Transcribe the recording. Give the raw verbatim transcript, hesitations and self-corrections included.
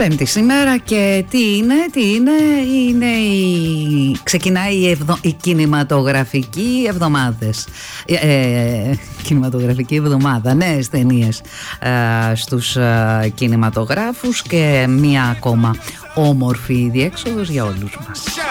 Πέμπτη σήμερα και τι είναι, τι είναι, είναι η... ξεκινάει η, ευδο... η κινηματογραφική εβδομάδες, ε, κινηματογραφική εβδομάδα, νέες ταινίες ε, στους ε, κινηματογράφους και μία ακόμα όμορφη διέξοδος για όλους μας.